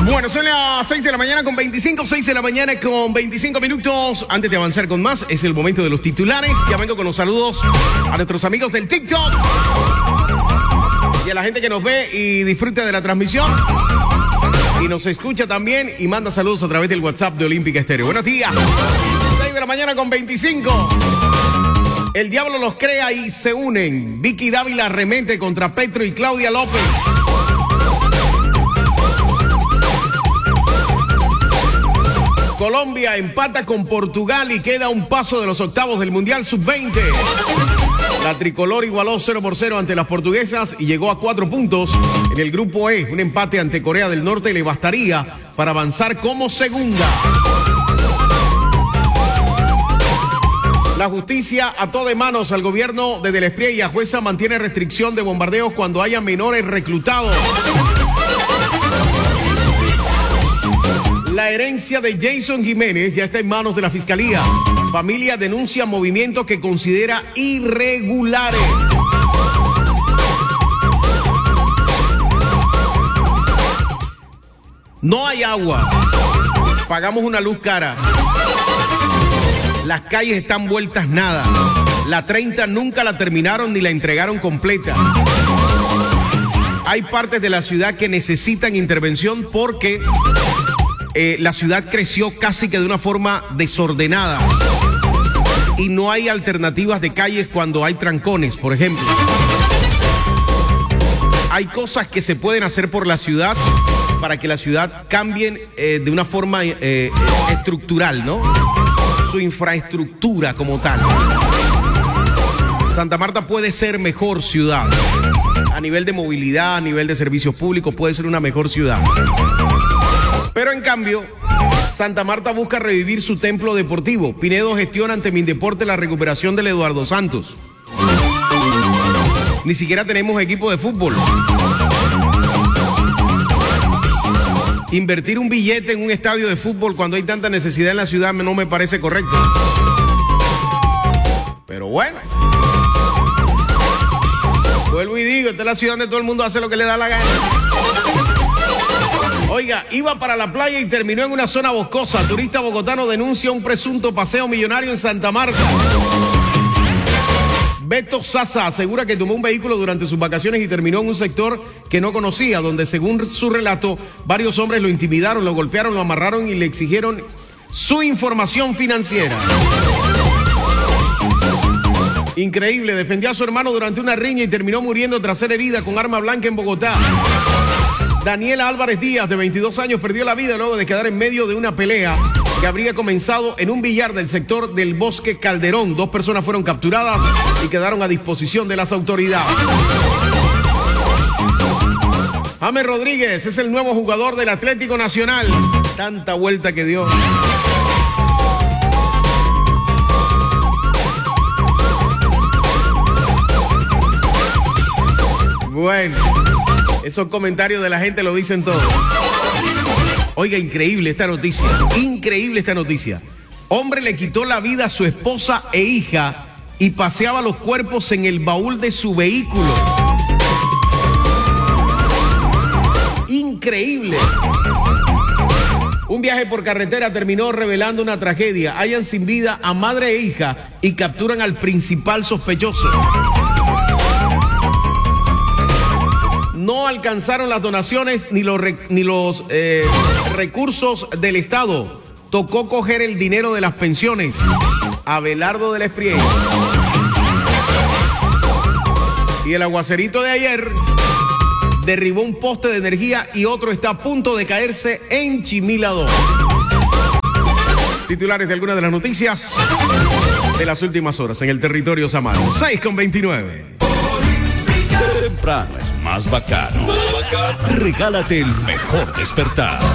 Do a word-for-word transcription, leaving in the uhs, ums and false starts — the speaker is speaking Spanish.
Bueno, son las seis de la mañana con veinticinco, seis de la mañana con veinticinco minutos. Antes de avanzar con más, es el momento de los titulares. Ya vengo con los saludos a nuestros amigos del TikTok y a la gente que nos ve y disfruta de la transmisión y nos escucha también y manda saludos a través del WhatsApp de Olímpica Estéreo. Buenos días. seis de la mañana con veinticinco. El diablo los crea y se unen. Vicky Dávila arremete contra Petro y Claudia López. Colombia empata con Portugal y queda a un paso de los octavos del Mundial sub veinte. La tricolor igualó cero por cero ante las portuguesas y llegó a cuatro puntos. En el grupo E, un empate ante Corea del Norte le bastaría para avanzar como segunda. La justicia ató de manos al gobierno de Del Espriella y a jueza mantiene restricción de bombardeos cuando haya menores reclutados. La herencia de Jason Jiménez ya está en manos de la Fiscalía. Familia denuncia movimientos que considera irregulares. No hay agua. Pagamos una luz cara. Las calles están vueltas nada. La treinta nunca la terminaron ni la entregaron completa. Hay partes de la ciudad que necesitan intervención porque Eh, la ciudad creció casi que de una forma desordenada y no hay alternativas de calles cuando hay trancones, por ejemplo. Hay cosas que se pueden hacer por la ciudad para que la ciudad cambie eh, de una forma eh, estructural, ¿no? Su infraestructura como tal. Santa Marta puede ser mejor ciudad. A nivel de movilidad, a nivel de servicios públicos, puede ser una mejor ciudad. Pero en cambio, Santa Marta busca revivir su templo deportivo. Pinedo gestiona ante Mindeporte la recuperación del Eduardo Santos. Ni siquiera tenemos equipo de fútbol. Invertir un billete en un estadio de fútbol cuando hay tanta necesidad en la ciudad no me parece correcto. Pero bueno. Vuelvo y digo, esta es la ciudad donde todo el mundo hace lo que le da la gana. Oiga, iba para la playa y terminó en una zona boscosa. Turista bogotano denuncia un presunto paseo millonario en Santa Marta. Beto Sasa asegura que tomó un vehículo durante sus vacaciones y terminó en un sector que no conocía, donde según su relato, varios hombres lo intimidaron, lo golpearon, lo amarraron y le exigieron su información financiera. Increíble, defendió a su hermano durante una riña y terminó muriendo tras ser herida con arma blanca en Bogotá. Daniela Álvarez Díaz, de veintidós años, perdió la vida luego de quedar en medio de una pelea que habría comenzado en un billar del sector del Bosque Calderón. Dos personas fueron capturadas y quedaron a disposición de las autoridades. James Rodríguez es el nuevo jugador del Atlético Nacional. Tanta vuelta que dio. Bueno. Esos comentarios de la gente lo dicen todo. Oiga, increíble esta noticia. Increíble esta noticia. Hombre le quitó la vida a su esposa e hija y paseaba los cuerpos en el baúl de su vehículo. Increíble. Un viaje por carretera terminó revelando una tragedia. Hallan sin vida a madre e hija y capturan al principal sospechoso. No alcanzaron las donaciones ni los, re, ni los eh, recursos del Estado. Tocó coger el dinero de las pensiones. Abelardo Del Espriella. Y el aguacerito de ayer derribó un poste de energía y otro está a punto de caerse en Chimilado. Titulares de algunas de las noticias de las últimas horas en el territorio samaro. seis con veintinueve. Temprano es más bacano. Regálate el mejor despertar.